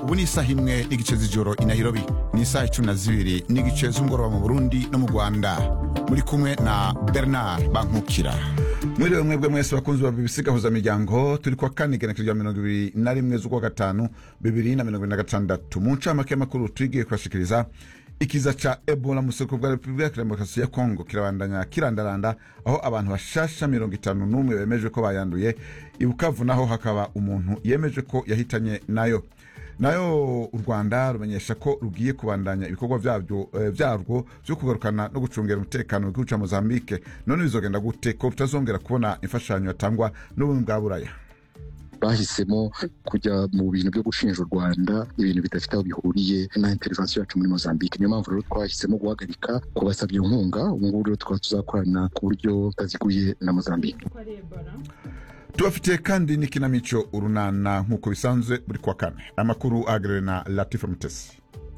ubu ni isaha imwe n'igice z'ijoro i Nairobi, ni isaha 12 n'igice z'umugoroba mu Burundi no mu Rwanda. Muri kumwe na Bernard Bankukira. Mwiriwe mwebwe mwese bakunzi ba BBC gahuza miryango, turi kwa kane igenekerezo rya 21 z'ukwa gatanu 2026. Mu ncamake y'amakuru tugiye kubashikiriza. Ikiza cha Ebola mu soko bwa Republika ya Demokarasi ya Kongo kirabandanya kirandaranda, aho abantu bashasha 51 bemeje ko bayanduye. I Bukavu naho hakaba umuntu yemeje ko yahitanye nayo u Rwanda rumenyesha ko rugiye kubandanya ibikorwa vyarwo byo kugarukana no gucungera umutekano mu gihugu ca Mozambique. None bizogenda gute ko tutazongera kubona imfashanyo yatangwa n'ubumwe bwa Buraya? Bahisemo kujya mu bintu byo gushinja u Rwanda ibintu bidafite aho bihuriye na intervention yacu muri Mozambique. Niyo mpamvu rero twahisemo guhagarika kubasabye inkunga. Ubu ngubu rero tukaba tuzakorana ku buryo butaziguye na Mozambique. Tubafitiye kandi n'ikinamico urunana nk'uko bisanzwe buri kwa kane. Amakuru agere na Latifa Mutesi.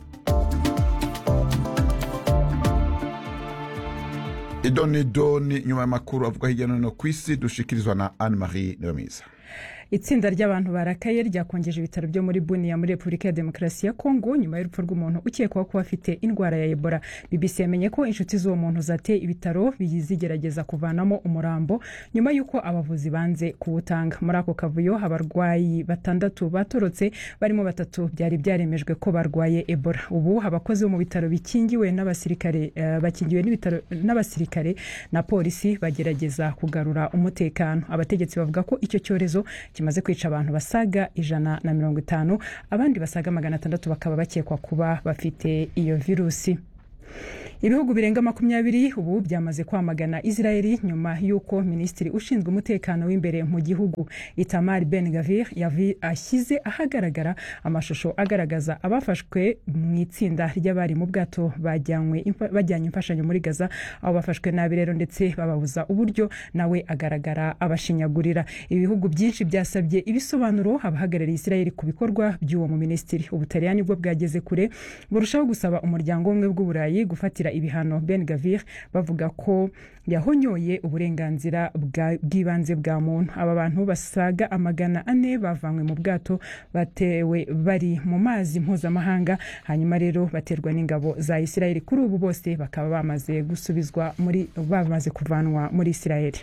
Idoni nyuma y'amakuru avuga hirya no hino kw'isi dushikirizwa na Anne-Marie Nyomiza. Itsinda ry'abantu barakaye ryakongeje ibitaro byo muri Bunia muri Republika ya Demokarasi ya Kongo nyuma y'urupfu rw'umuntu ukekwaho kuba afite indwara ya Ebola. BBC yamenye ko inshuti z'uwo muntu zateye ibitaro bizigerageza kuvanamo umurambo nyuma y'uko abavuzi banze kuwutanga. Muri ako kavuyo abarwayi 6 batorotse, barimo 3 byari byaremejwe ko barwaye Ebola. Ubu abakozi bo mu bitaro bikingiwe n'abasirikare n'abasirikare na polisi bagerageza kugarura umutekano. Abategetsi bavuga ko icyo cyorezo kimaze kwica abantu basaga 150, abandi basaga 600 bakaba bakekwa kuba bafite iyo virusi. Ibihugu birenga 20 ubu byamaze kwamagana Israeli nyuma y'uko Minisitiri ushinzwe umutekano w'imbere mu gihugu Itamar Ben-Gvir ashyize ahagaragara amashusho agaragaza abafashwe mu itsinda ry'abari mu bwato bajyanye imfashanyo muri Gaza, aho bafashwe nabi rero ndetse bababuza uburyo nawe agaragara abashinyagurira. Ibihugu byinshi byasabye ibisobanuro abahagarariye Israeli ku bikorwa by'uwo mu Minisitiri. Ubutaliyani bwo bwageze kure burushaho gusaba umuryango umwe bw'Uburayi gufatira ibihano Ben-Gvir, bavuga ko yahonyoye uburenganzira bw'ibanze bwa muntu. Aba bantu basaga 400 bavanywe mu bwato batewe bari mu mazi mpuzamahanga, hanyuma rero baterwa n'ingabo za Israeli. Kuri ubu bose bakaba bamaze kuvanwa muri Israeli.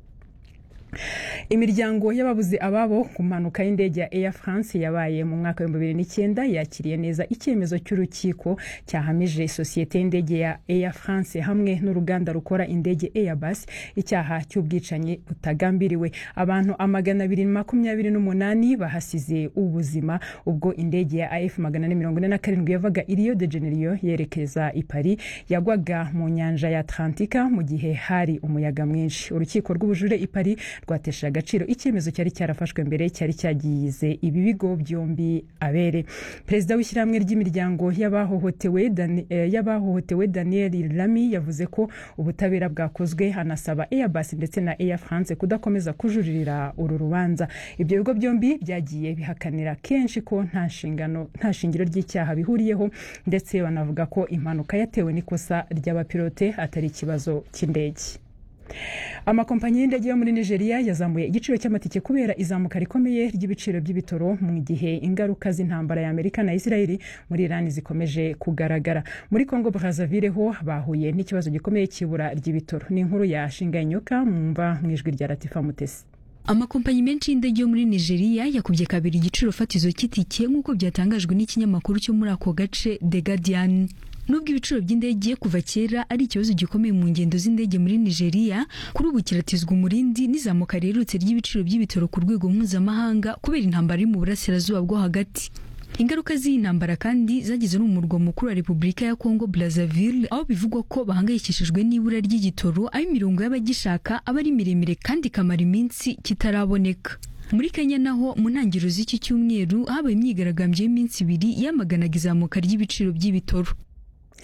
Imiryango y'ababuze ababo ku mpanuka y'indege ya Air France yabaye mu mwaka wa 2009 yakiriye neza icyemezo cy'urukiko cyahamije sosiyete y'indege ya Air France hamwe n'uruganda rukora indege Airbus icyaha cy'ubwicanyi butagambiriwe. Abantu 228 bahasize ubuzima ubwo indege ya AF447 yavaga i Rio de Janeiro yerekeza i Paris yagwaga mu nyanja ya Atlantika mu gihe hari umuyaga mwinshi. Urukiko rw'ubujure i Paris rwatesha agaciro icyemezo cyari cyarafashwe mbere cyari cyagize ibi bigo byombi abere. Perezida w'ishyirahamwe ry'imiryango y'abahohotewe Daniel Lamy yavuze ko ubutabera bwakozwe, anasaba Airbus ndetse na Air France kudakomeza kujuririra uru rubanza. Ibyo bigo byombi byagiye bihakanira kenshi ko nta shingiro ry'icyaha bihuriyeho, ndetse banavuga ko impanuka yatewe n'ikosa ry'abapilote atari ikibazo cy'indege. Amakompanyi y'indege yo muri Nigeria yazamuye igiciro cy'amatike kubera izamuka rikomeye ry'ibiciro by'ibitoro mu gihe ingaruka z'intambara ya Amerika na Israeli muri Iran zikomeje kugaragara. Muri Congo Brazzaville ho bahuye n'ikibazo gikomeye cy'ibura ry'ibitoro. Ni inkuru ya Shinganyoka mwumva mwijwi rya Latifa Mutesi. Amakompanyi menshi y'indege yo muri Nigeria yakubye kabiri igiciro fatizo cy'itike nk'uko byatangajwe n'ikinyamakuru cyo muri ako gace The Guardian. Nubwo ibiciro by'indege kuva kera ari ikibazo gikomeye mu ngendo z'indege muri Nigeria, kuri ubu kiratizwa umurindi n'izamuka riherutse ry'ibiciro by'ibitoro ku rwego mpuzamahanga kubera intambara iri mu burasirazuba bwo hagati. Ingaruka z'iyi ntambara kandi zageze no mu murwa mukuru wa Republika ya Congo Brazzaville, aho bivugwa ko bahangayikishijwe n'ibura ry'igitoro, aho imirongo y'abagishaka aba ari miremire kandi kamara iminsi kitaraboneka. Muri Kenya naho mu ntangiriro z'iki cyumweru habaye imyigaragambyo y'iminsi 2 yamaganaga izamuka ry'ibiciro by'ibitoro.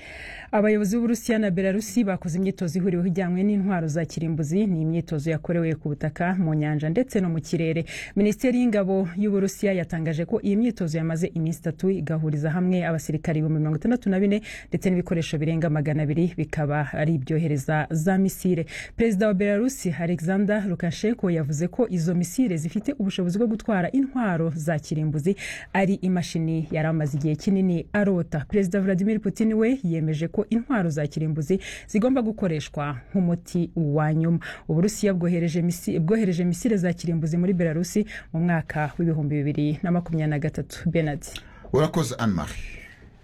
Abayobozi b'Uburusiya na Belarusi bakoze imyitozo ihuriweho ijyanywe n'intwaro za kirimbuzi. Ni imyitozo yakorewe ku butaka, mu nyanja ndetse no mu kirere. Minisiteri y'ingabo y'Uburusiya yatangaje ko iyi myitozo yamaze iminsi 3 igahuriza hamwe abasirikari 64 ndetse n'ibikoresho birenga 200 bikaba ari ibyohereza za misile. Perezida wa Belarusi Alexander Lukashenko yavuze ko izo misile zifite ubushobozi bwo gutwara intwaro za kirimbuzi ari imashini yaramaze igihe kinini arota. Perezida Vladimir Putin we yemeje ko intwaro za kirimbuzi zigomba gukoreshwa nk'umuti wa nyuma. Uburusiya bwohereje misile za kirimbuzi muri Belarusi mu mwaka w'2023. Bernard, urakoze Anne-Marie.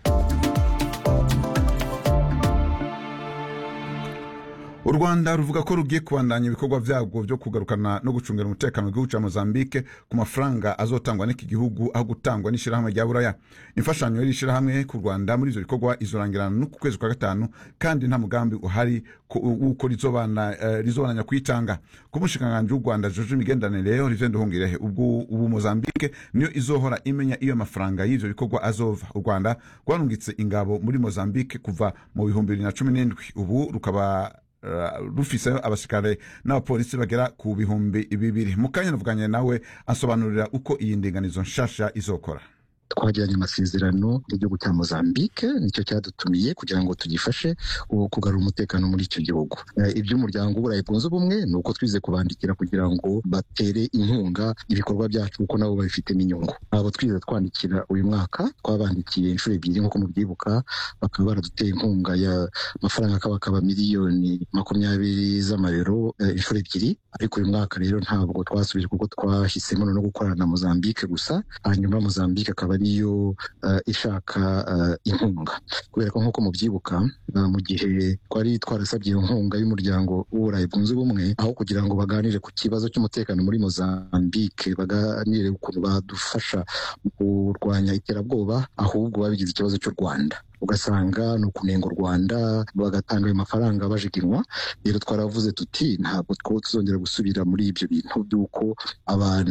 U Rwanda ruvuga ko rugiye kubandanya ibikorwa byabwo byo kugarukana no gucungira umutekano w'igihugu cya Mozambique ku mafaranga azotangwa n'iki gihugu aho gutangwa n'ishirahamwe rya Buraya. Imfashanyo y'ishirahamwe ku Rwanda muri izo bikorwa izorangirana no ku kwezi kwa gatanu, kandi nta mugambi uhari uko rizobandanya kwitanga. Ku mushikanganje w'u Rwanda George Migendanire Olivier Nduhungirehe, ubu Mozambique niyo izohora imenya iyo mafaranga y'ivyo bikorwa azova. U Rwanda rwarungitse ingabo muri Mozambique kuva mu 2017, ubu rukaba rufise abashikare n'abapolisi bagera ku 200. Mukanya navuganye nawe asobanurira uko iyi ndinganizo nshasha izokora. Twagiranye amasezerano n'igihugu cya Mozambique, nicyo cyadutumiye kugira ngo tugifashe kugarura umutekano muri icyo gihugu. Iby'umuryango w'Uburayi bwunze ubumwe nuko twize kubandikira kugira ngo batere inkunga ibikorwa byacu kuko nabo babifitemo inyungu. Abo twize twandikira uyu mwaka twabandikiye inshuro 2 nkuko mubyibuka, bakaba baraduteye inkunga ya mafaranga akaba miliyoni 20 z'amayero inshuro 2. Ariko uyu mwaka rero ntabwo twasubije kuko twahisemo no gukorana na Mozambique gusa, hanyuma Mozambique akaba ariyo ishaka inkunga, kubera ko nkuko mubyibuka mu gihe twari twarasabye inkunga y'umuryango w'Uburayi bwunze ubumwe, aho kugira ngo baganire ku kibazo cy'umutekano muri Mozambique, baganire ukuntu badufasha mu kurwanya iterabwoba, ahubwo babigize ikibazo cy'u Rwanda. Ugasanga ni ukunenga u Rwanda, bagatanga ayo mafaranga bajiginwa. Rero twaravuze tuti ntabwo tuzongera gusubira muri ibyo bintu by'uko abantu